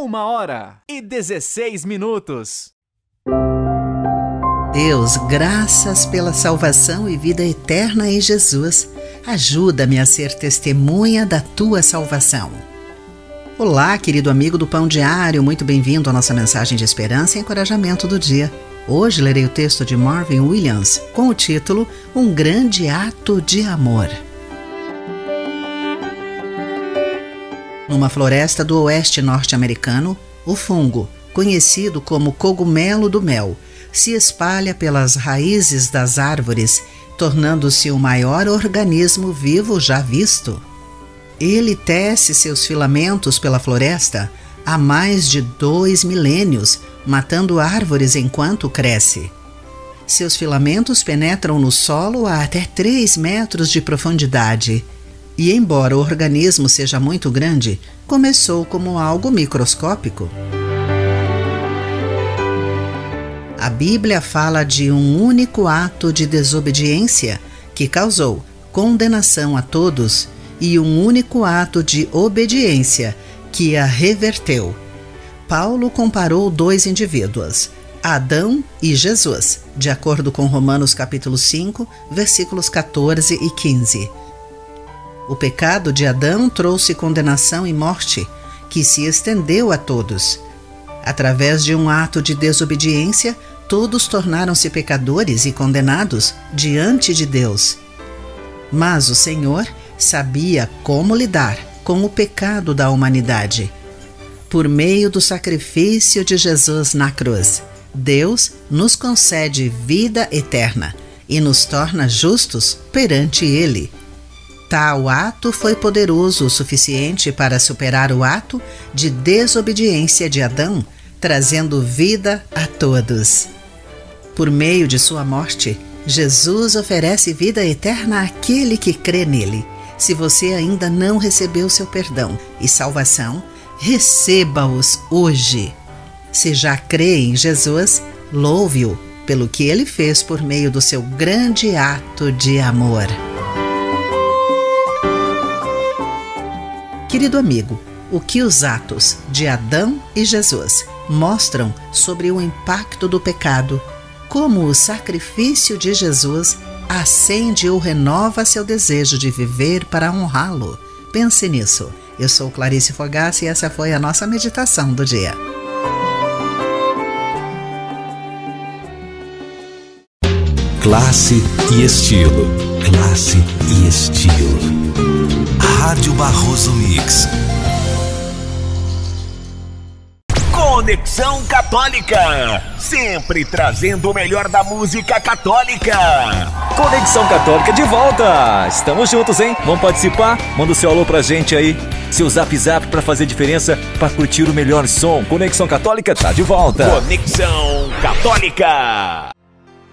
1h16. Deus, graças pela salvação e vida eterna em Jesus. Ajuda-me a ser testemunha da tua salvação. Olá, querido amigo do Pão Diário, muito bem-vindo à nossa mensagem de esperança e encorajamento do dia. Hoje lerei o texto de Marvin Williams com o título Um Grande Ato de Amor. Numa floresta do oeste norte-americano, o fungo, conhecido como cogumelo do mel, se espalha pelas raízes das árvores, tornando-se o maior organismo vivo já visto. Ele tece seus filamentos pela floresta há mais de 2 milênios, matando árvores enquanto cresce. Seus filamentos penetram no solo a até 3 metros de profundidade. E embora o organismo seja muito grande, começou como algo microscópico. A Bíblia fala de um único ato de desobediência que causou condenação a todos e um único ato de obediência que a reverteu. Paulo comparou 2 indivíduos, Adão e Jesus, de acordo com Romanos capítulo 5, versículos 14 e 15. O pecado de Adão trouxe condenação e morte, que se estendeu a todos. Através de um ato de desobediência, todos tornaram-se pecadores e condenados diante de Deus. Mas o Senhor sabia como lidar com o pecado da humanidade. Por meio do sacrifício de Jesus na cruz, Deus nos concede vida eterna e nos torna justos perante Ele. Tal ato foi poderoso o suficiente para superar o ato de desobediência de Adão, trazendo vida a todos. Por meio de sua morte, Jesus oferece vida eterna àquele que crê nele. Se você ainda não recebeu seu perdão e salvação, receba-os hoje. Se já crê em Jesus, louve-o pelo que ele fez por meio do seu grande ato de amor. Querido amigo, o que os atos de Adão e Jesus mostram sobre o impacto do pecado, como o sacrifício de Jesus acende ou renova seu desejo de viver para honrá-lo. Pense nisso. Eu sou Clarice Fogassi e essa foi a nossa meditação do dia. Classe e estilo. Classe e estilo. Rádio Barroso Mix. Conexão Católica, sempre trazendo o melhor da música católica. Conexão Católica de volta. Estamos juntos, hein? Vamos participar? Manda o seu alô pra gente aí. Seu zap pra fazer diferença, pra curtir o melhor som. Conexão Católica tá de volta. Conexão Católica.